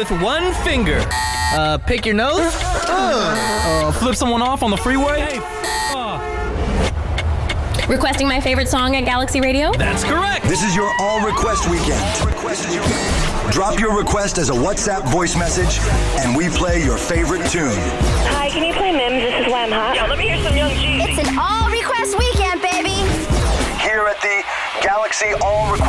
with one finger. Pick your nose. Flip someone off on the freeway. Requesting my favorite song at Galaxy Radio? That's correct. This is your all-request weekend. Drop your request as a WhatsApp voice message, and we play your favorite tune. Hi, can you play Mims? This is Why I'm Hot. Yeah, let me hear some Young Jeezy. It's an all-request weekend, baby. Here at the Galaxy All Request